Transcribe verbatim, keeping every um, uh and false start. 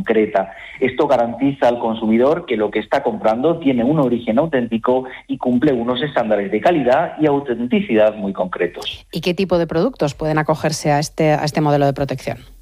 concreta. Esto garantiza al consumidor que lo que está comprando tiene un origen auténtico y cumple unos estándares de calidad y autenticidad muy concretos. ¿Y qué tipo de productos pueden acogerse a este, a este modelo de protección?